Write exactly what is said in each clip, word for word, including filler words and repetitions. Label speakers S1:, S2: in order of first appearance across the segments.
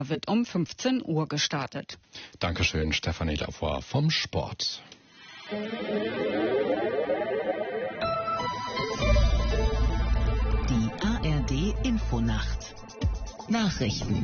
S1: wird um fünfzehn Uhr gestartet.
S2: Dankeschön, Stefanie Lavoie vom Sport.
S3: Die A R D Infonacht. Nachrichten.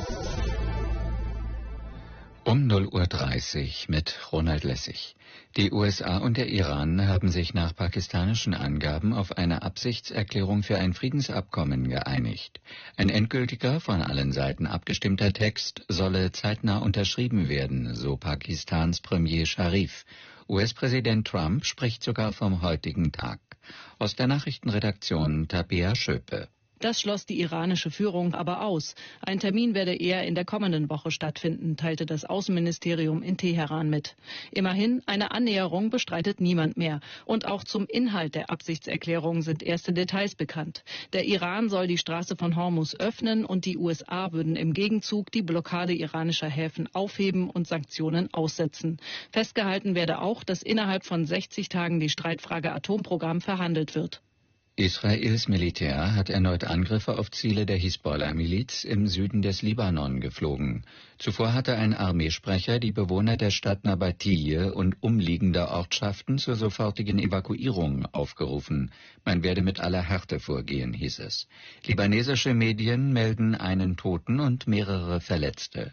S4: Um null Uhr dreißig mit Ronald Lessig. Die U S A und der Iran haben sich nach pakistanischen Angaben auf eine Absichtserklärung für ein Friedensabkommen geeinigt. Ein endgültiger, von allen Seiten abgestimmter Text solle zeitnah unterschrieben werden, so Pakistans Premier Sharif. U S-Präsident Trump spricht sogar vom heutigen Tag. Aus der Nachrichtenredaktion Tabea Schöpe.
S5: Das schloss die iranische Führung aber aus. Ein Termin werde eher in der kommenden Woche stattfinden, teilte das Außenministerium in Teheran mit. Immerhin, eine Annäherung bestreitet niemand mehr. Und auch zum Inhalt der Absichtserklärung sind erste Details bekannt. Der Iran soll die Straße von Hormuz öffnen und die U S A würden im Gegenzug die Blockade iranischer Häfen aufheben und Sanktionen aussetzen. Festgehalten werde auch, dass innerhalb von sechzig Tagen die Streitfrage Atomprogramm verhandelt wird.
S4: Israels Militär hat erneut Angriffe auf Ziele der Hisbollah-Miliz im Süden des Libanon geflogen. Zuvor hatte ein Armeesprecher die Bewohner der Stadt Nabatiyeh und umliegender Ortschaften zur sofortigen Evakuierung aufgerufen. Man werde mit aller Härte vorgehen, hieß es. Libanesische Medien melden einen Toten und mehrere Verletzte.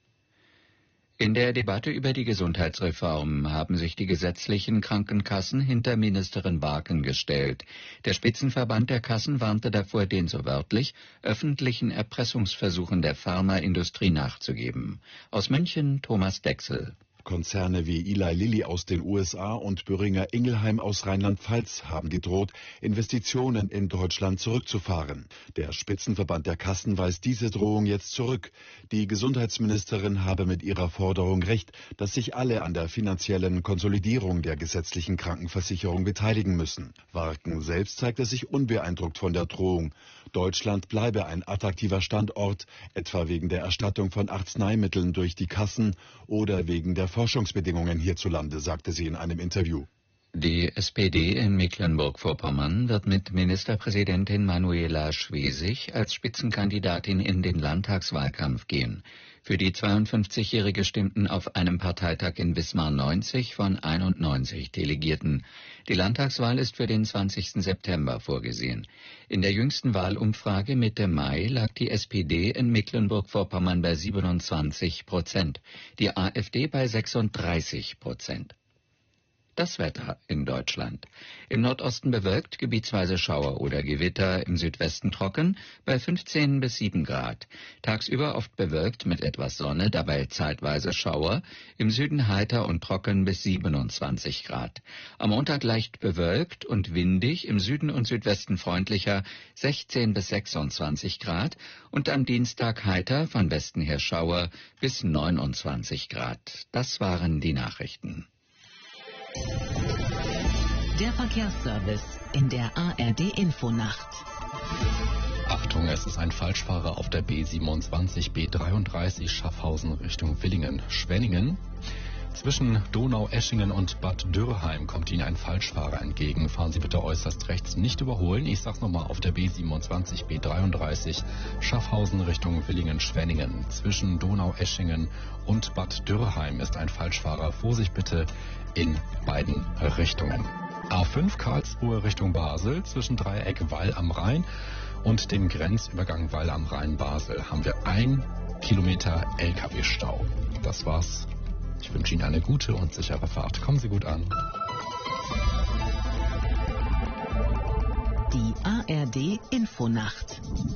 S4: In der Debatte über die Gesundheitsreform haben sich die gesetzlichen Krankenkassen hinter Ministerin Barken gestellt. Der Spitzenverband der Kassen warnte davor, den so wörtlich öffentlichen Erpressungsversuchen der Pharmaindustrie nachzugeben. Aus München Thomas Dechsel.
S6: Konzerne wie Eli Lilly aus den U S A und Boehringer Ingelheim aus Rheinland-Pfalz haben gedroht, Investitionen in Deutschland zurückzufahren. Der Spitzenverband der Kassen weist diese Drohung jetzt zurück. Die Gesundheitsministerin habe mit ihrer Forderung recht, dass sich alle an der finanziellen Konsolidierung der gesetzlichen Krankenversicherung beteiligen müssen. Warken selbst zeigte sich unbeeindruckt von der Drohung. Deutschland bleibe ein attraktiver Standort, etwa wegen der Erstattung von Arzneimitteln durch die Kassen oder wegen der Forschungsbedingungen hierzulande, sagte sie in einem Interview.
S4: Die S P D in Mecklenburg-Vorpommern wird mit Ministerpräsidentin Manuela Schwesig als Spitzenkandidatin in den Landtagswahlkampf gehen. Für die zweiundfünfzigjährige stimmten auf einem Parteitag in Wismar neunzig von einundneunzig Delegierten. Die Landtagswahl ist für den zwanzigsten September vorgesehen. In der jüngsten Wahlumfrage Mitte Mai lag die S P D in Mecklenburg-Vorpommern bei siebenundzwanzig Prozent, die AfD bei sechsunddreißig Prozent. Das Wetter in Deutschland. Im Nordosten bewölkt, gebietsweise Schauer oder Gewitter, im Südwesten trocken, bei fünfzehn bis sieben Grad. Tagsüber oft bewölkt mit etwas Sonne, dabei zeitweise Schauer, im Süden heiter und trocken bis siebenundzwanzig Grad. Am Montag leicht bewölkt und windig, im Süden und Südwesten freundlicher, sechzehn bis sechsundzwanzig Grad und am Dienstag heiter, von Westen her Schauer, bis neunundzwanzig Grad. Das waren die Nachrichten.
S3: Der Verkehrsservice in der A R D Infonacht.
S2: Achtung, es ist ein Falschfahrer auf der B siebenundzwanzig B dreiunddreißig Schaffhausen Richtung Villingen-Schwenningen. Zwischen Donaueschingen und Bad Dürrheim kommt Ihnen ein Falschfahrer entgegen. Fahren Sie bitte äußerst rechts, nicht überholen. Ich sag's nochmal, auf der B siebenundzwanzig B dreiunddreißig Schaffhausen Richtung Villingen-Schwenningen. Zwischen Donaueschingen und Bad Dürrheim ist ein Falschfahrer. Vorsicht bitte in beiden Richtungen. A fünf Karlsruhe Richtung Basel, zwischen Dreieck Wall am Rhein und dem Grenzübergang Wall am Rhein-Basel haben wir ein Kilometer L K W-Stau. Das war's. Ich wünsche Ihnen eine gute und sichere Fahrt. Kommen Sie gut an.
S3: Die A R D Infonacht.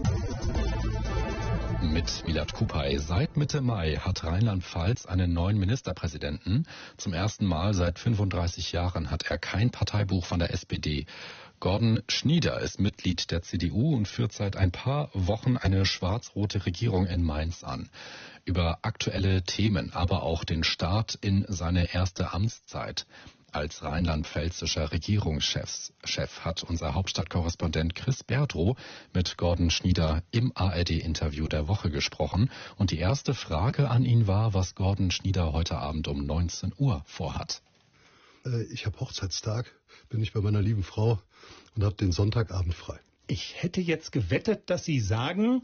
S2: Mit Milad Kupay. Seit Mitte Mai hat Rheinland-Pfalz einen neuen Ministerpräsidenten. Zum ersten Mal seit fünfunddreißig Jahren hat er kein Parteibuch von der S P D. Gordon Schnieder ist Mitglied der C D U und führt seit ein paar Wochen eine schwarz-rote Regierung in Mainz an. Über aktuelle Themen, aber auch den Start in seine erste Amtszeit als rheinland-pfälzischer Regierungschef Chef hat unser Hauptstadtkorrespondent Chris Berdrow mit Gordon Schnieder im A R D-Interview der Woche gesprochen. Und die erste Frage an ihn war, was Gordon Schnieder heute Abend um neunzehn Uhr vorhat.
S7: Ich habe Hochzeitstag, bin ich bei meiner lieben Frau und habe den Sonntagabend frei.
S8: Ich hätte jetzt gewettet, dass Sie sagen,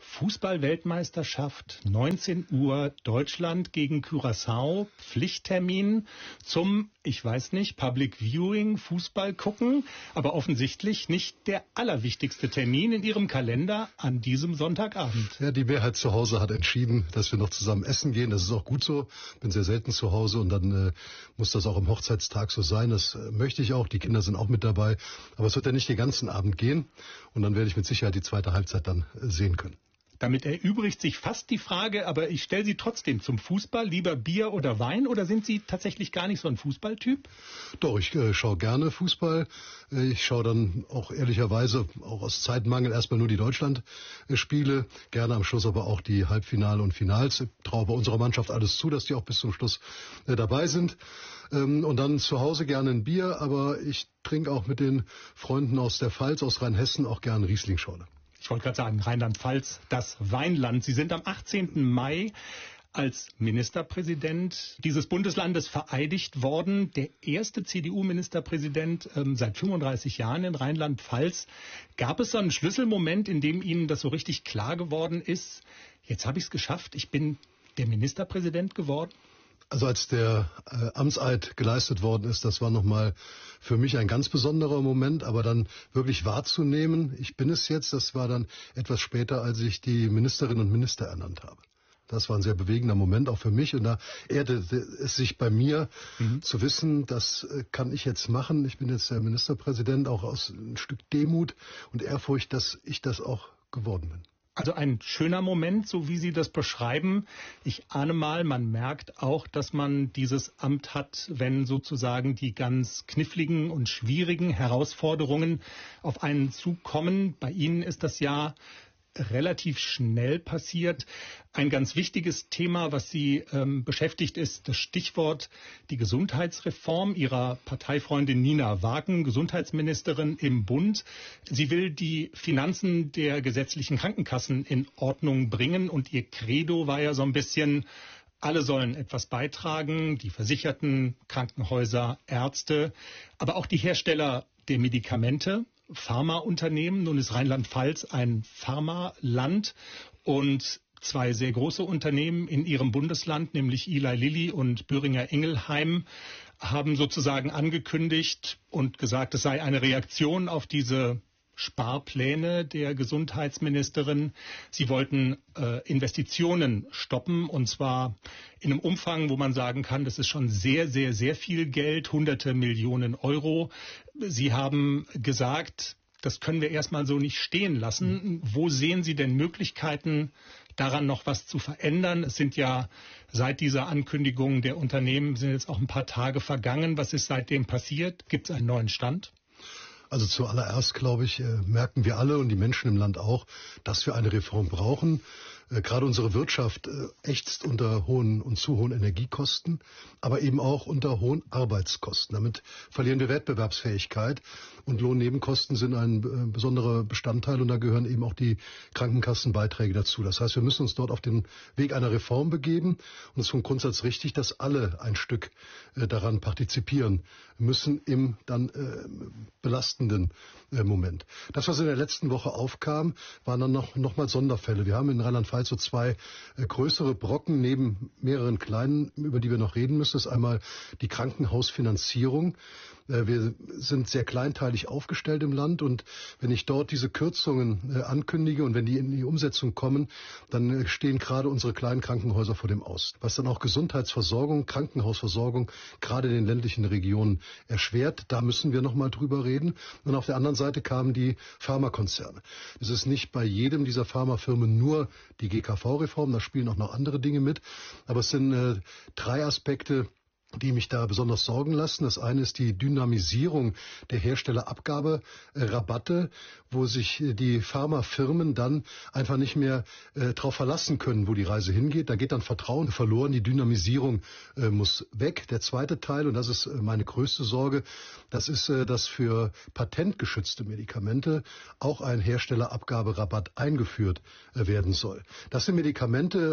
S8: Fußball-Weltmeisterschaft, neunzehn Uhr, Deutschland gegen Curaçao, Pflichttermin zum, ich weiß nicht, Public Viewing, Fußball gucken, aber offensichtlich nicht der allerwichtigste Termin in Ihrem Kalender an diesem Sonntagabend.
S7: Ja, die Mehrheit zu Hause hat entschieden, dass wir noch zusammen essen gehen. Das ist auch gut so. Bin sehr selten zu Hause und dann äh, muss das auch am Hochzeitstag so sein. Das äh, möchte ich auch. Die Kinder sind auch mit dabei. Aber es wird ja nicht den ganzen Abend gehen und dann werde ich mit Sicherheit die zweite Halbzeit dann äh, sehen können.
S8: Damit erübrigt sich fast die Frage, aber ich stelle sie trotzdem zum Fußball. Lieber Bier oder Wein, oder sind Sie tatsächlich gar nicht so ein Fußballtyp?
S7: Doch, ich äh, schaue gerne Fußball. Äh, ich schaue dann auch ehrlicherweise, auch aus Zeitmangel, erstmal nur die Deutschland-Spiele. Gerne am Schluss aber auch die Halbfinale und Finals. Ich traue bei unserer Mannschaft alles zu, dass die auch bis zum Schluss äh, dabei sind. Ähm, und dann zu Hause gerne ein Bier, aber ich trinke auch mit den Freunden aus der Pfalz, aus Rheinhessen, auch gerne Riesling-Schorle.
S8: Ich wollte gerade sagen, Rheinland-Pfalz, das Weinland. Sie sind am achtzehnten Mai als Ministerpräsident dieses Bundeslandes vereidigt worden. Der erste C D U-Ministerpräsident ähm, seit fünfunddreißig Jahren in Rheinland-Pfalz. Gab es so einen Schlüsselmoment, in dem Ihnen das so richtig klar geworden ist, jetzt habe ich es geschafft, ich bin der Ministerpräsident geworden?
S7: Also als der äh, Amtseid geleistet worden ist, das war nochmal für mich ein ganz besonderer Moment, aber dann wirklich wahrzunehmen, ich bin es jetzt, das war dann etwas später, als ich die Ministerinnen und Minister ernannt habe. Das war ein sehr bewegender Moment auch für mich und da erdete es sich bei mir, mhm. zu wissen, das kann ich jetzt machen. Ich bin jetzt der Ministerpräsident, auch aus ein Stück Demut und Ehrfurcht, dass ich das auch geworden bin.
S8: Also ein schöner Moment, so wie Sie das beschreiben. Ich ahne mal, man merkt auch, dass man dieses Amt hat, wenn sozusagen die ganz kniffligen und schwierigen Herausforderungen auf einen zukommen. Bei Ihnen ist das ja relativ schnell passiert. Ein ganz wichtiges Thema, was Sie ähm, beschäftigt, ist das Stichwort die Gesundheitsreform Ihrer Parteifreundin Nina Wagen, Gesundheitsministerin im Bund. Sie will die Finanzen der gesetzlichen Krankenkassen in Ordnung bringen und ihr Credo war ja so ein bisschen, alle sollen etwas beitragen, die Versicherten, Krankenhäuser, Ärzte, aber auch die Hersteller der Medikamente. Pharmaunternehmen. Nun ist Rheinland-Pfalz ein Pharmaland und zwei sehr große Unternehmen in ihrem Bundesland, nämlich Eli Lilly und Boehringer Ingelheim, haben sozusagen angekündigt und gesagt, es sei eine Reaktion auf diese Sparpläne der Gesundheitsministerin. Sie wollten äh, Investitionen stoppen und zwar in einem Umfang, wo man sagen kann, das ist schon sehr, sehr, sehr viel Geld, hunderte Millionen Euro. Sie haben gesagt, das können wir erstmal so nicht stehen lassen. Wo sehen Sie denn Möglichkeiten, daran noch was zu verändern? Es sind ja seit dieser Ankündigung der Unternehmen sind jetzt auch ein paar Tage vergangen. Was ist seitdem passiert? Gibt es einen neuen Stand?
S7: Also zuallererst, glaube ich, merken wir alle und die Menschen im Land auch, dass wir eine Reform brauchen. Gerade unsere Wirtschaft ächzt unter hohen und zu hohen Energiekosten, aber eben auch unter hohen Arbeitskosten. Damit verlieren wir Wettbewerbsfähigkeit und Lohnnebenkosten sind ein besonderer Bestandteil und da gehören eben auch die Krankenkassenbeiträge dazu. Das heißt, wir müssen uns dort auf den Weg einer Reform begeben und es ist vom Grundsatz richtig, dass alle ein Stück daran partizipieren müssen im dann äh, belastenden äh, Moment. Das, was in der letzten Woche aufkam, waren dann noch, noch mal Sonderfälle. Wir haben in Rheinland-Pfalz so zwei äh, größere Brocken neben mehreren kleinen, über die wir noch reden müssen. Das ist einmal die Krankenhausfinanzierung. Äh, wir sind sehr kleinteilig aufgestellt im Land und wenn ich dort diese Kürzungen äh, ankündige und wenn die in die Umsetzung kommen, dann äh, stehen gerade unsere kleinen Krankenhäuser vor dem Aus. Was dann auch Gesundheitsversorgung, Krankenhausversorgung gerade in den ländlichen Regionen erschwert. Da müssen wir noch mal drüber reden. Und auf der anderen Seite kamen die Pharmakonzerne. Es ist nicht bei jedem dieser Pharmafirmen nur die G K V-Reform, da spielen auch noch andere Dinge mit. Aber es sind äh, drei Aspekte, die mich da besonders sorgen lassen. Das eine ist die Dynamisierung der Herstellerabgaberabatte, wo sich die Pharmafirmen dann einfach nicht mehr äh, darauf verlassen können, wo die Reise hingeht. Da geht dann Vertrauen verloren, die Dynamisierung äh, muss weg. Der zweite Teil, und das ist äh, meine größte Sorge, das ist, äh, dass für patentgeschützte Medikamente auch ein Herstellerabgaberabatt eingeführt äh, werden soll. Das sind Medikamente, äh,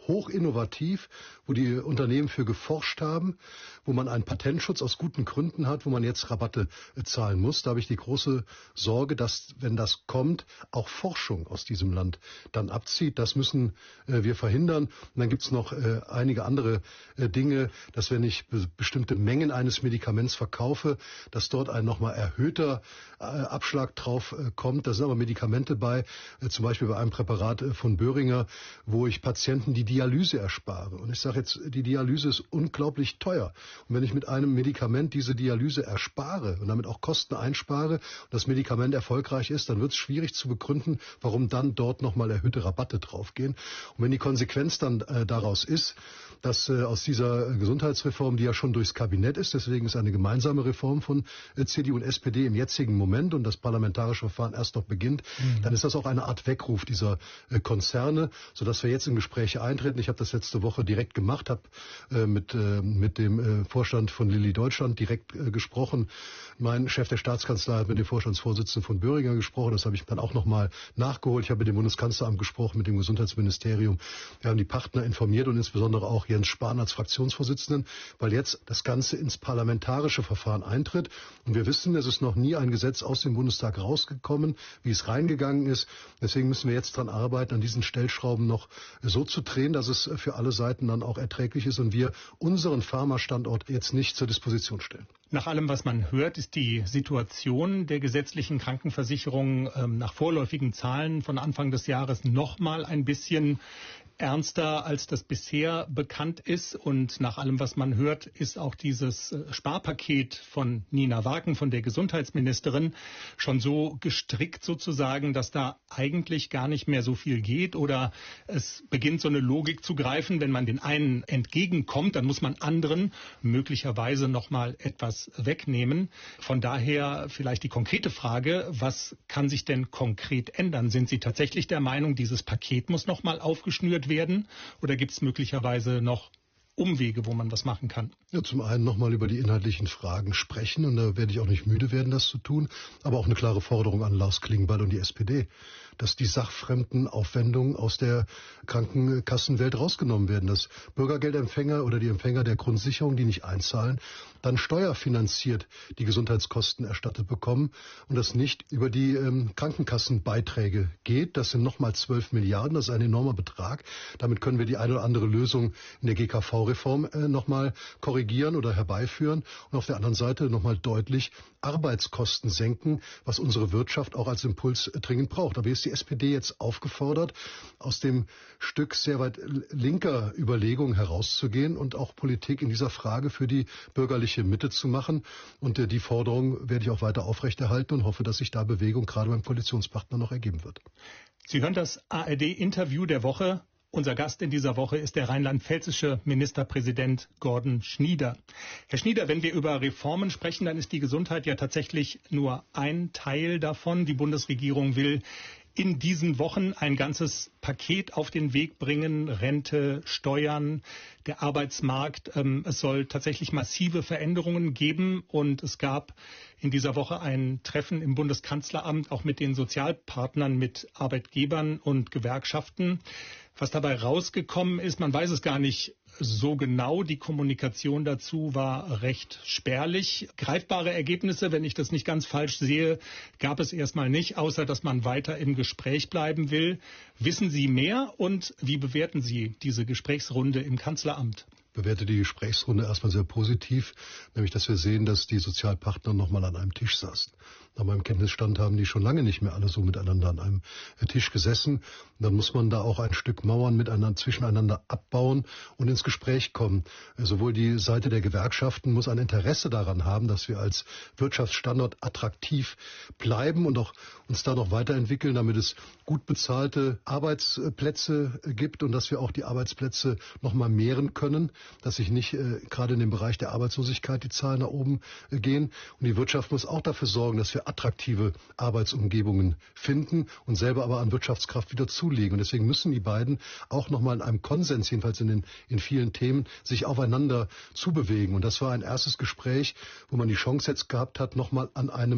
S7: hochinnovativ, wo die Unternehmen für geforscht haben, wo man einen Patentschutz aus guten Gründen hat, wo man jetzt Rabatte äh, zahlen muss. Da habe ich die große Sorge, dass, wenn das kommt, auch Forschung aus diesem Land dann abzieht. Das müssen äh, wir verhindern. Und dann gibt es noch äh, einige andere äh, Dinge, dass wenn ich be- bestimmte Mengen eines Medikaments verkaufe, dass dort ein nochmal erhöhter äh, Abschlag drauf äh, kommt. Da sind aber Medikamente bei, äh, zum Beispiel bei einem Präparat äh, von Boehringer, wo ich Patienten die Dialyse erspare. Und ich sage jetzt, die Dialyse ist unglaublich teuer. Und wenn ich mit einem Medikament diese Dialyse erspare und damit auch Kosten einspare und das Medikament erfolgreich ist, dann wird es schwierig zu begründen, warum dann dort nochmal erhöhte Rabatte draufgehen. Und wenn die Konsequenz dann äh, daraus ist, dass äh, aus dieser Gesundheitsreform, die ja schon durchs Kabinett ist, deswegen ist eine gemeinsame Reform von äh, C D U und S P D im jetzigen Moment und das parlamentarische Verfahren erst noch beginnt, mhm. dann ist das auch eine Art Weckruf dieser äh, Konzerne, sodass wir jetzt in Gespräche eintreten. Ich habe das letzte Woche direkt gemacht, habe äh, mit, äh, mit dem äh, Vorstand von Lilly Deutschland direkt äh, gesprochen. Mein Chef der Staatskanzlei hat mit dem Vorstandsvorsitzenden von Boehringer gesprochen. Das habe ich dann auch nochmal nachgeholt. Ich habe mit dem Bundeskanzleramt gesprochen, mit dem Gesundheitsministerium. Wir haben die Partner informiert und insbesondere auch Jens Spahn als Fraktionsvorsitzenden, weil jetzt das Ganze ins parlamentarische Verfahren eintritt. Und wir wissen, es ist noch nie ein Gesetz aus dem Bundestag rausgekommen, wie es reingegangen ist. Deswegen müssen wir jetzt daran arbeiten, an diesen Stellschrauben noch so zu drehen, dass es für alle Seiten dann auch erträglich ist und wir unseren Pharmastandort jetzt nicht zur Disposition stellen.
S8: Nach allem, was man hört, ist die Situation der gesetzlichen Krankenversicherung ähm, nach vorläufigen Zahlen von Anfang des Jahres noch mal ein bisschen ernster, als das bisher bekannt ist. Und nach allem, was man hört, ist auch dieses Sparpaket von Nina Wagen, von der Gesundheitsministerin, schon so gestrickt sozusagen, dass da eigentlich gar nicht mehr so viel geht. Oder es beginnt so eine Logik zu greifen, wenn man den einen entgegenkommt, dann muss man anderen möglicherweise noch mal etwas wegnehmen. Von daher vielleicht die konkrete Frage, was kann sich denn konkret ändern? Sind Sie tatsächlich der Meinung, dieses Paket muss noch mal aufgeschnürt werden? Oder gibt es möglicherweise noch Umwege, wo man was machen kann?
S7: Ja, zum einen nochmal über die inhaltlichen Fragen sprechen und da werde ich auch nicht müde werden, das zu tun, aber auch eine klare Forderung an Lars Klingbeil und die S P D, dass die sachfremden Aufwendungen aus der Krankenkassenwelt rausgenommen werden, dass Bürgergeldempfänger oder die Empfänger der Grundsicherung, die nicht einzahlen, dann steuerfinanziert die Gesundheitskosten erstattet bekommen und das nicht über die ähm, Krankenkassenbeiträge geht. Das sind nochmal zwölf Milliarden, das ist ein enormer Betrag. Damit können wir die eine oder andere Lösung in der G K V-Reform äh, nochmal korrigieren oder herbeiführen und auf der anderen Seite nochmal deutlich Arbeitskosten senken, was unsere Wirtschaft auch als Impuls äh, dringend braucht. Aber hier ist die S P D jetzt aufgefordert, aus dem Stück sehr weit linker Überlegungen herauszugehen und auch Politik in dieser Frage für die bürgerliche Mitte zu machen. Und äh, die Forderung werde ich auch weiter aufrechterhalten und hoffe, dass sich da Bewegung gerade beim Koalitionspartner noch ergeben wird.
S8: Sie hören das A R D-Interview der Woche. Unser Gast in dieser Woche ist der rheinland-pfälzische Ministerpräsident Gordon Schnieder. Herr Schnieder, wenn wir über Reformen sprechen, dann ist die Gesundheit ja tatsächlich nur ein Teil davon. Die Bundesregierung will in diesen Wochen ein ganzes Paket auf den Weg bringen, Rente, Steuern, der Arbeitsmarkt. Ähm, es soll tatsächlich massive Veränderungen geben und es gab in dieser Woche ein Treffen im Bundeskanzleramt, auch mit den Sozialpartnern, mit Arbeitgebern und Gewerkschaften. Was dabei rausgekommen ist, man weiß es gar nicht so genau. Die Kommunikation dazu war recht spärlich. Greifbare Ergebnisse, wenn ich das nicht ganz falsch sehe, gab es erstmal nicht, außer dass man weiter im Gespräch bleiben will. Wissen Sie mehr und wie bewerten Sie diese Gesprächsrunde im Kanzleramt?
S7: Ich bewerte die Gesprächsrunde erstmal sehr positiv, nämlich dass wir sehen, dass die Sozialpartner nochmal an einem Tisch saßen. Nach meinem Kenntnisstand haben die schon lange nicht mehr alle so miteinander an einem Tisch gesessen. Und dann muss man da auch ein Stück Mauern miteinander, zwischeneinander abbauen und ins Gespräch kommen. Sowohl die Seite der Gewerkschaften muss ein Interesse daran haben, dass wir als Wirtschaftsstandort attraktiv bleiben und auch uns da noch weiterentwickeln, damit es gut bezahlte Arbeitsplätze gibt und dass wir auch die Arbeitsplätze noch mal mehren können, dass sich nicht äh, gerade in dem Bereich der Arbeitslosigkeit die Zahlen nach oben äh, gehen. Und die Wirtschaft muss auch dafür sorgen, dass wir attraktive Arbeitsumgebungen finden und selber aber an Wirtschaftskraft wieder zulegen. Und deswegen müssen die beiden auch noch mal in einem Konsens, jedenfalls in den in vielen Themen, sich aufeinander zubewegen. Und das war ein erstes Gespräch, wo man die Chance jetzt gehabt hat, noch mal an einem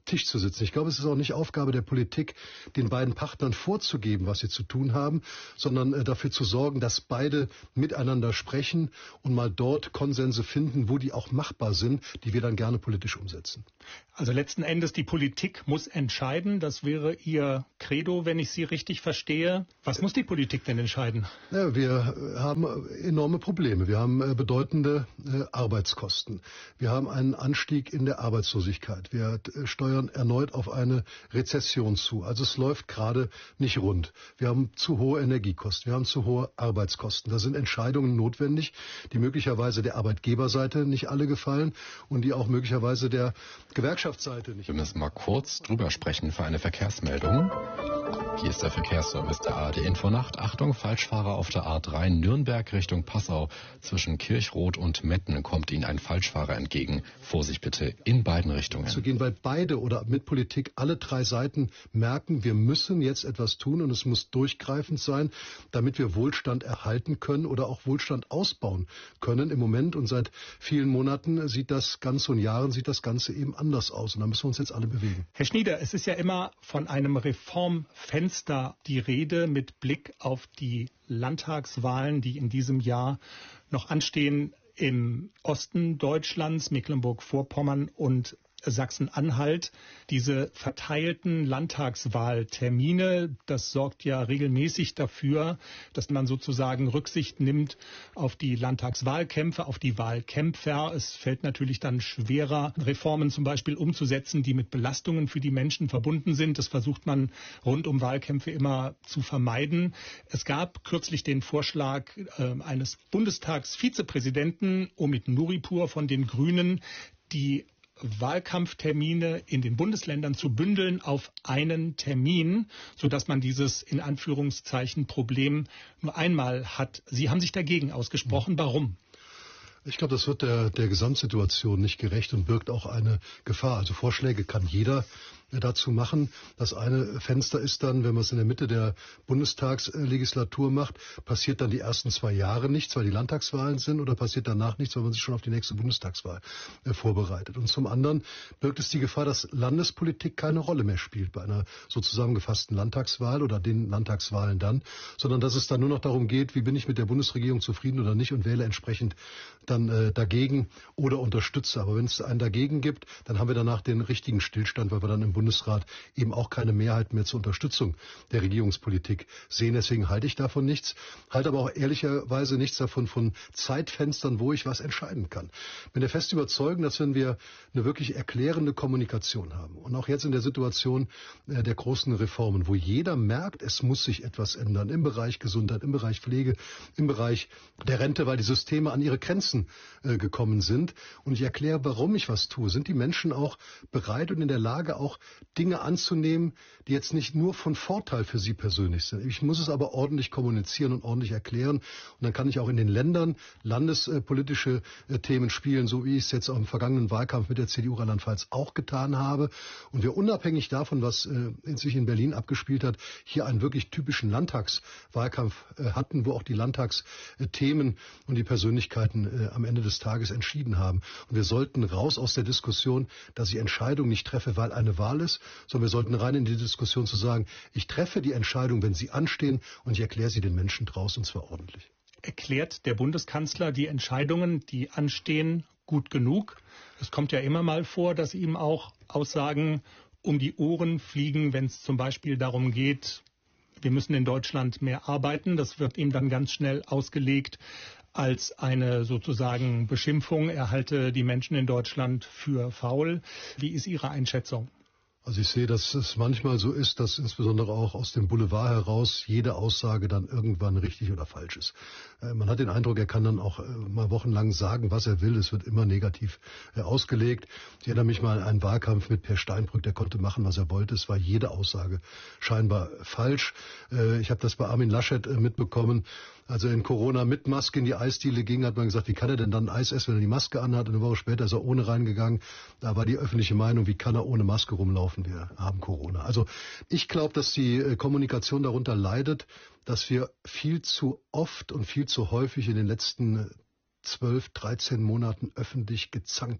S7: Tisch zu sitzen. Ich glaube, es ist auch nicht Aufgabe der Politik, den beiden Partnern vorzugeben, was sie zu tun haben, sondern äh, dafür zu sorgen, dass beide miteinander sprechen und mal dort Konsense finden, wo die auch machbar sind, die wir dann gerne politisch umsetzen.
S8: Also letzten Endes, die Politik muss entscheiden. Das wäre Ihr Credo, wenn ich Sie richtig verstehe. Was muss die Politik denn entscheiden?
S7: Ja, wir haben enorme Probleme. Wir haben äh, bedeutende äh, Arbeitskosten. Wir haben einen Anstieg in der Arbeitslosigkeit. Wir äh, steuern erneut auf eine Rezession zu. Also es läuft gerade nicht rund. Wir haben zu hohe Energiekosten. Wir haben zu hohe Arbeitskosten. Da sind Entscheidungen notwendig, die möglicherweise der Arbeitgeberseite nicht alle gefallen und die auch möglicherweise der Gewerkschaftsseite nicht.
S2: Wir müssen mal kurz drüber sprechen für eine Verkehrsmeldung. Hier ist der Verkehrsservice der A R D-Infonacht. Achtung, Falschfahrer auf der A drei Nürnberg Richtung Passau. Zwischen Kirchroth und Metten kommt Ihnen ein Falschfahrer entgegen. Vorsicht bitte in beiden Richtungen.
S7: Zu gehen, weil beide oder mit Politik alle drei Seiten merken, wir müssen jetzt etwas tun und es muss durchgreifend sein, damit wir Wohlstand erhalten können oder auch Wohlstand ausbauen können. Im Moment und seit vielen Monaten sieht das Ganze und Jahren sieht das Ganze eben anders aus und da müssen wir uns jetzt alle bewegen.
S8: Herr Schnieder, es ist ja immer von einem Reformfenster die Rede mit Blick auf die Landtagswahlen, die in diesem Jahr noch anstehen im Osten Deutschlands, Mecklenburg-Vorpommern und Sachsen-Anhalt. Diese verteilten Landtagswahltermine, das sorgt ja regelmäßig dafür, dass man sozusagen Rücksicht nimmt auf die Landtagswahlkämpfe, auf die Wahlkämpfer. Es fällt natürlich dann schwerer, Reformen zum Beispiel umzusetzen, die mit Belastungen für die Menschen verbunden sind. Das versucht man rund um Wahlkämpfe immer zu vermeiden. Es gab kürzlich den Vorschlag äh, eines Bundestagsvizepräsidenten, Omid Nuripur von den Grünen, die Wahlkampftermine in den Bundesländern zu bündeln auf einen Termin, sodass man dieses in Anführungszeichen Problem nur einmal hat. Sie haben sich dagegen ausgesprochen. Warum?
S7: Ich glaube, das wird der, der Gesamtsituation nicht gerecht und birgt auch eine Gefahr. Also Vorschläge kann jeder dazu machen. Das eine Fenster ist dann, wenn man es in der Mitte der Bundestagslegislatur macht, passiert dann die ersten zwei Jahre nichts, weil die Landtagswahlen sind, oder passiert danach nichts, weil man sich schon auf die nächste Bundestagswahl äh, vorbereitet. Und zum anderen birgt es die Gefahr, dass Landespolitik keine Rolle mehr spielt bei einer so zusammengefassten Landtagswahl oder den Landtagswahlen dann, sondern dass es dann nur noch darum geht, wie bin ich mit der Bundesregierung zufrieden oder nicht und wähle entsprechend dann äh, dagegen oder unterstütze. Aber wenn es einen dagegen gibt, dann haben wir danach den richtigen Stillstand, weil wir dann im Bundesrat eben auch keine Mehrheit mehr zur Unterstützung der Regierungspolitik sehen. Deswegen halte ich davon nichts, halte aber auch ehrlicherweise nichts davon von Zeitfenstern, wo ich was entscheiden kann. Ich bin der festen Überzeugung, dass wenn wir eine wirklich erklärende Kommunikation haben und auch jetzt in der Situation äh, der großen Reformen, wo jeder merkt, es muss sich etwas ändern im Bereich Gesundheit, im Bereich Pflege, im Bereich der Rente, weil die Systeme an ihre Grenzen äh, gekommen sind, und ich erkläre, warum ich was tue, sind die Menschen auch bereit und in der Lage, auch Dinge anzunehmen, die jetzt nicht nur von Vorteil für sie persönlich sind. Ich muss es aber ordentlich kommunizieren und ordentlich erklären. Und dann kann ich auch in den Ländern landespolitische äh, Themen spielen, so wie ich es jetzt auch im vergangenen Wahlkampf mit der C D U Rheinland-Pfalz auch getan habe. Und wir unabhängig davon, was äh, sich in Berlin abgespielt hat, hier einen wirklich typischen Landtagswahlkampf äh, hatten, wo auch die Landtagsthemen und die Persönlichkeiten äh, am Ende des Tages entschieden haben. Und wir sollten raus aus der Diskussion, dass ich Entscheidungen nicht treffe, weil eine Wahl ist, sondern wir sollten rein in die Diskussion zu sagen, ich treffe die Entscheidung, wenn sie anstehen, und ich erkläre sie den Menschen draußen, und zwar ordentlich.
S8: Erklärt der Bundeskanzler die Entscheidungen, die anstehen, gut genug? Es kommt ja immer mal vor, dass ihm auch Aussagen um die Ohren fliegen, wenn es zum Beispiel darum geht, wir müssen in Deutschland mehr arbeiten. Das wird ihm dann ganz schnell ausgelegt als eine sozusagen Beschimpfung. Er halte die Menschen in Deutschland für faul. Wie ist Ihre Einschätzung?
S7: Also ich sehe, dass es manchmal so ist, dass insbesondere auch aus dem Boulevard heraus jede Aussage dann irgendwann richtig oder falsch ist. Äh, man hat den Eindruck, er kann dann auch äh, mal wochenlang sagen, was er will. Es wird immer negativ äh, ausgelegt. Ich erinnere mich mal an einen Wahlkampf mit Per Steinbrück, der konnte machen, was er wollte. Es war jede Aussage scheinbar falsch. Äh, ich habe das bei Armin Laschet äh, mitbekommen. Als er in Corona mit Maske in die Eisdiele ging, hat man gesagt, wie kann er denn dann Eis essen, wenn er die Maske anhat? Und eine Woche später ist er ohne reingegangen. Da war die öffentliche Meinung, wie kann er ohne Maske rumlaufen? Wir haben Corona. Also ich glaube, dass die Kommunikation darunter leidet, dass wir viel zu oft und viel zu häufig in den letzten zwölf, dreizehn Monaten öffentlich gezankt haben.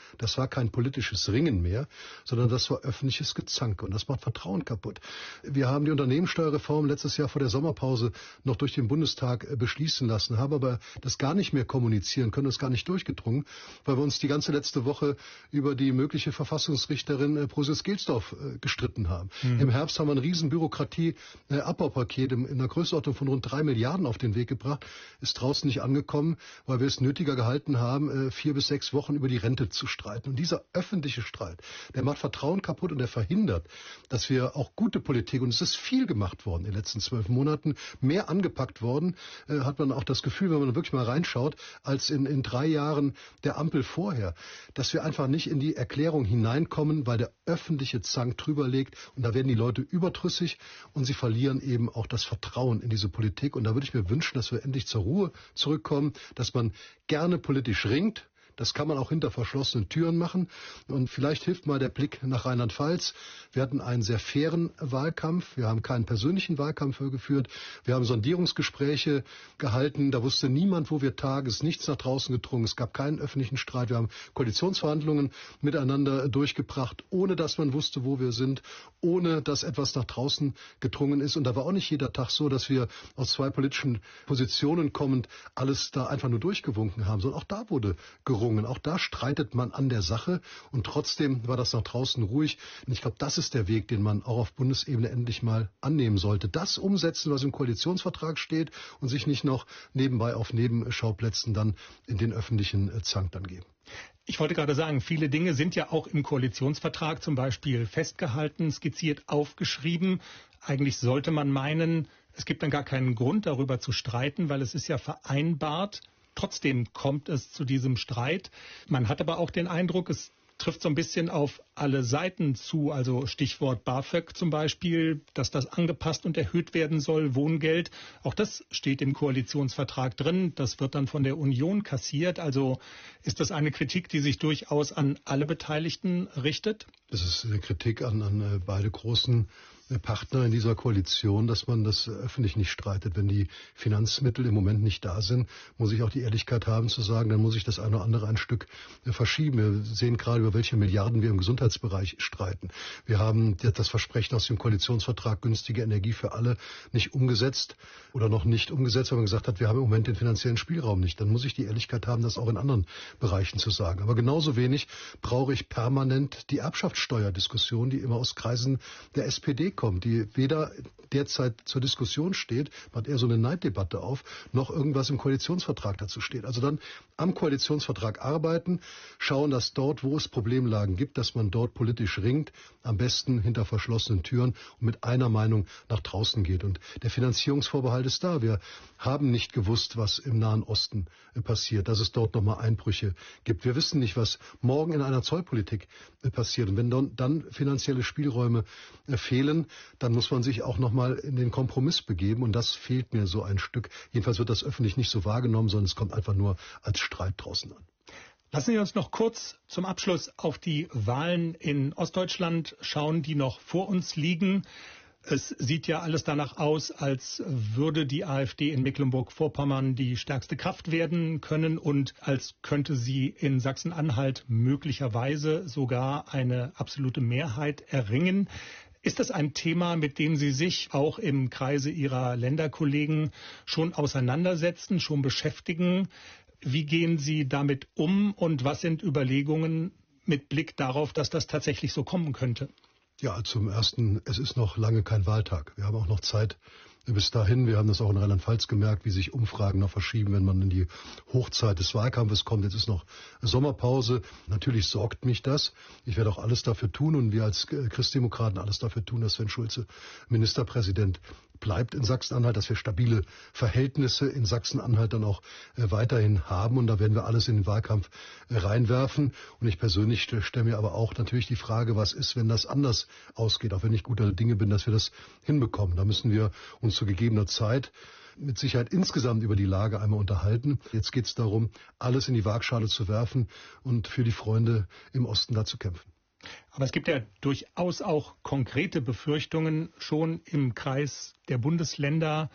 S7: Das war kein politisches Ringen mehr, sondern das war öffentliches Gezanke. Und das macht Vertrauen kaputt. Wir haben die Unternehmenssteuerreform letztes Jahr vor der Sommerpause noch durch den Bundestag beschließen lassen, haben aber das gar nicht mehr kommunizieren können, das gar nicht durchgedrungen, weil wir uns die ganze letzte Woche über die mögliche Verfassungsrichterin Prusis-Gelsdorf gestritten haben. Mhm. Im Herbst haben wir ein riesen Bürokratie-Abbaupaket in einer Größenordnung von rund drei Milliarden auf den Weg gebracht, ist draußen nicht angekommen, weil wir es nötiger gehalten haben, vier bis sechs Wochen über die Rente zu streiten. Und dieser öffentliche Streit, der macht Vertrauen kaputt und der verhindert, dass wir auch gute Politik, und es ist viel gemacht worden in den letzten zwölf Monaten, mehr angepackt worden, äh, hat man auch das Gefühl, wenn man wirklich mal reinschaut, als in, in drei Jahren der Ampel vorher, dass wir einfach nicht in die Erklärung hineinkommen, weil der öffentliche Zank drüber liegt und da werden die Leute überdrüssig und sie verlieren eben auch das Vertrauen in diese Politik. Und da würde ich mir wünschen, dass wir endlich zur Ruhe zurückkommen, dass man gerne politisch ringt. Das kann man auch hinter verschlossenen Türen machen. Und vielleicht hilft mal der Blick nach Rheinland-Pfalz. Wir hatten einen sehr fairen Wahlkampf. Wir haben keinen persönlichen Wahlkampf geführt. Wir haben Sondierungsgespräche gehalten. Da wusste niemand, wo wir tagen. Es ist nichts nach draußen gedrungen. Es gab keinen öffentlichen Streit. Wir haben Koalitionsverhandlungen miteinander durchgebracht, ohne dass man wusste, wo wir sind, ohne dass etwas nach draußen gedrungen ist. Und da war auch nicht jeder Tag so, dass wir aus zwei politischen Positionen kommend alles da einfach nur durchgewunken haben, sondern auch da wurde gerungen. Auch da streitet man an der Sache und trotzdem war das nach draußen ruhig. Und ich glaube, das ist der Weg, den man auch auf Bundesebene endlich mal annehmen sollte. Das umsetzen, was im Koalitionsvertrag steht und sich nicht noch nebenbei auf Nebenschauplätzen dann in den öffentlichen Zank dann geben.
S8: Ich wollte gerade sagen, viele Dinge sind ja auch im Koalitionsvertrag zum Beispiel festgehalten, skizziert, aufgeschrieben. Eigentlich sollte man meinen, es gibt dann gar keinen Grund, darüber zu streiten, weil es ist ja vereinbart. Trotzdem kommt es zu diesem Streit. Man hat aber auch den Eindruck, es trifft so ein bisschen auf alle Seiten zu. Also Stichwort BAföG zum Beispiel, dass das angepasst und erhöht werden soll, Wohngeld. Auch das steht im Koalitionsvertrag drin. Das wird dann von der Union kassiert. Also ist das eine Kritik, die sich durchaus an alle Beteiligten richtet?
S7: Das ist eine Kritik an, an beide großen Partner in dieser Koalition, dass man das öffentlich nicht streitet. Wenn die Finanzmittel im Moment nicht da sind, muss ich auch die Ehrlichkeit haben zu sagen, dann muss ich das eine oder andere ein Stück verschieben. Wir sehen gerade, über welche Milliarden wir im Gesundheitsbereich streiten. Wir haben das Versprechen aus dem Koalitionsvertrag günstige Energie für alle nicht umgesetzt oder noch nicht umgesetzt, weil man gesagt hat, wir haben im Moment den finanziellen Spielraum nicht. Dann muss ich die Ehrlichkeit haben, das auch in anderen Bereichen zu sagen. Aber genauso wenig brauche ich permanent die Erbschaftssteuerdiskussion, die immer aus Kreisen der S P D kommt, die weder derzeit zur Diskussion steht, macht eher so eine Neiddebatte auf, noch irgendwas im Koalitionsvertrag dazu steht. Also dann am Koalitionsvertrag arbeiten, schauen, dass dort, wo es Problemlagen gibt, dass man dort politisch ringt, am besten hinter verschlossenen Türen und mit einer Meinung nach draußen geht. Und der Finanzierungsvorbehalt ist da. Wir haben nicht gewusst, was im Nahen Osten passiert, dass es dort nochmal Einbrüche gibt. Wir wissen nicht, was morgen in einer Zollpolitik passiert. Und wenn dann finanzielle Spielräume fehlen, dann muss man sich auch nochmal in den Kompromiss begeben. Und das fehlt mir so ein Stück. Jedenfalls wird das öffentlich nicht so wahrgenommen, sondern es kommt einfach nur als Streit draußen an.
S8: Lassen Sie uns noch kurz zum Abschluss auf die Wahlen in Ostdeutschland schauen, die noch vor uns liegen. Es sieht ja alles danach aus, als würde die AfD in Mecklenburg-Vorpommern die stärkste Kraft werden können und als könnte sie in Sachsen-Anhalt möglicherweise sogar eine absolute Mehrheit erringen. Ist das ein Thema, mit dem Sie sich auch im Kreise Ihrer Länderkollegen schon auseinandersetzen, schon beschäftigen? Wie gehen Sie damit um und was sind Überlegungen mit Blick darauf, dass das tatsächlich so kommen könnte?
S7: Ja, zum Ersten, es ist noch lange kein Wahltag. Wir haben auch noch Zeit bis dahin. Wir haben das auch in Rheinland-Pfalz gemerkt, wie sich Umfragen noch verschieben, wenn man in die Hochzeit des Wahlkampfes kommt. Jetzt ist noch Sommerpause. Natürlich sorgt mich das. Ich werde auch alles dafür tun und wir als Christdemokraten alles dafür tun, dass Sven Schulze Ministerpräsident bleibt in Sachsen-Anhalt, dass wir stabile Verhältnisse in Sachsen-Anhalt dann auch äh, weiterhin haben. Und da werden wir alles in den Wahlkampf äh, reinwerfen. Und ich persönlich st- stelle mir aber auch natürlich die Frage, was ist, wenn das anders ausgeht, auch wenn ich guter Dinge bin, dass wir das hinbekommen. Da müssen wir uns zu gegebener Zeit mit Sicherheit insgesamt über die Lage einmal unterhalten. Jetzt geht es darum, alles in die Waagschale zu werfen und für die Freunde im Osten da zu kämpfen.
S8: Aber es gibt ja durchaus auch konkrete Befürchtungen schon im Kreis der Bundesländer,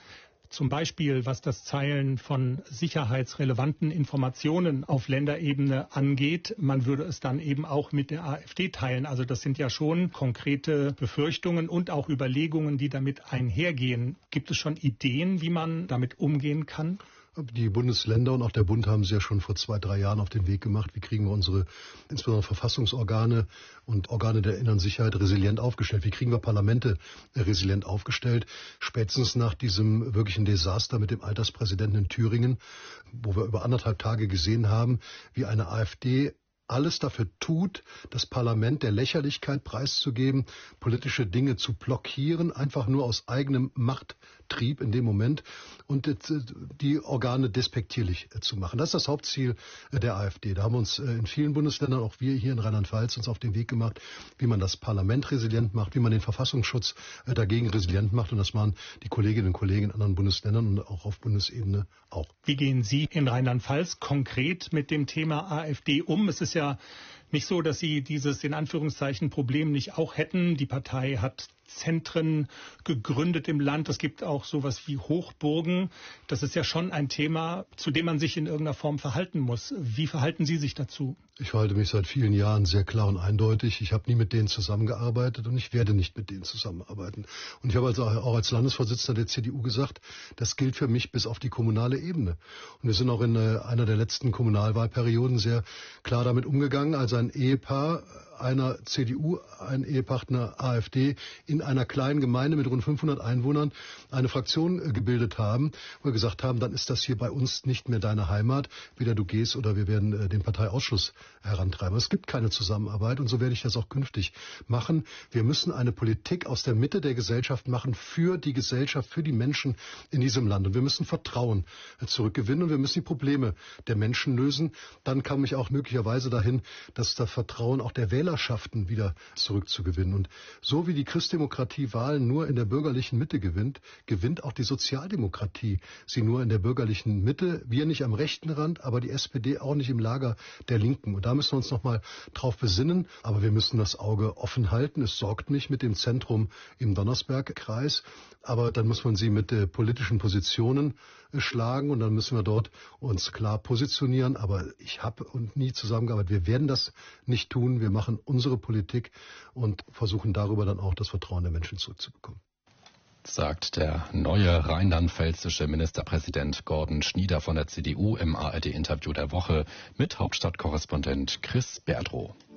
S8: Zum Beispiel, was das Teilen von sicherheitsrelevanten Informationen auf Länderebene angeht. Man würde es dann eben auch mit der AfD teilen. Also das sind ja schon konkrete Befürchtungen und auch Überlegungen, die damit einhergehen. Gibt es schon Ideen, wie man damit umgehen kann?
S7: Die Bundesländer und auch der Bund haben sie ja schon vor zwei, drei Jahren auf den Weg gemacht. Wie kriegen wir unsere, insbesondere Verfassungsorgane und Organe der inneren Sicherheit resilient aufgestellt? Wie kriegen wir Parlamente resilient aufgestellt? Spätestens nach diesem wirklichen Desaster mit dem Alterspräsidenten in Thüringen, wo wir über anderthalb Tage gesehen haben, wie eine AfD alles dafür tut, das Parlament der Lächerlichkeit preiszugeben, politische Dinge zu blockieren, einfach nur aus eigenem Machttrieb in dem Moment und die Organe despektierlich zu machen. Das ist das Hauptziel der AfD. Da haben wir uns in vielen Bundesländern, auch wir hier in Rheinland-Pfalz, uns auf den Weg gemacht, wie man das Parlament resilient macht, wie man den Verfassungsschutz dagegen resilient macht. Und das waren die Kolleginnen und Kollegen in anderen Bundesländern und auch auf Bundesebene auch.
S8: Wie gehen Sie in Rheinland-Pfalz konkret mit dem Thema AfD um? Es ist ja ja nicht so, dass Sie dieses in Anführungszeichen Problem nicht auch hätten. Die Partei hat Zentren gegründet im Land. Es gibt auch sowas wie Hochburgen. Das ist ja schon ein Thema, zu dem man sich in irgendeiner Form verhalten muss. Wie verhalten Sie sich dazu?
S7: Ich verhalte mich seit vielen Jahren sehr klar und eindeutig. Ich habe nie mit denen zusammengearbeitet und ich werde nicht mit denen zusammenarbeiten. Und ich habe also auch als Landesvorsitzender der C D U gesagt, das gilt für mich bis auf die kommunale Ebene. Und wir sind auch in einer der letzten Kommunalwahlperioden sehr klar damit umgegangen, als ein Ehepaar einer C D U, ein Ehepartner AfD in einer kleinen Gemeinde mit rund fünfhundert Einwohnern eine Fraktion gebildet haben, wo wir gesagt haben, dann ist das hier bei uns nicht mehr deine Heimat, weder du gehst oder wir werden den Parteiausschluss herantreiben. Es gibt keine Zusammenarbeit und so werde ich das auch künftig machen. Wir müssen eine Politik aus der Mitte der Gesellschaft machen für die Gesellschaft, für die Menschen in diesem Land. Und wir müssen Vertrauen zurückgewinnen und wir müssen die Probleme der Menschen lösen. Dann komme ich auch möglicherweise dahin, dass das Vertrauen auch der Wählerschaften wieder zurückzugewinnen. Und so wie die Christdemokratie Wahlen nur in der bürgerlichen Mitte gewinnt, gewinnt auch die Sozialdemokratie sie nur in der bürgerlichen Mitte. Wir nicht am rechten Rand, aber die S P D auch nicht im Lager der Linken. Und da müssen wir uns noch mal drauf besinnen. Aber wir müssen das Auge offen halten. Es sorgt mich mit dem Zentrum im Donnersbergkreis. Aber dann muss man sie mit äh, politischen Positionen äh, schlagen und dann müssen wir dort uns klar positionieren. Aber ich habe und nie zusammengearbeitet. Wir werden das nicht tun. Wir machen unsere Politik und versuchen darüber dann auch das Vertrauen der Menschen zurückzubekommen.
S2: Sagt der neue rheinland-pfälzische Ministerpräsident Gordon Schnieder von der C D U im A R D-Interview der Woche mit Hauptstadtkorrespondent Chris Berdrow.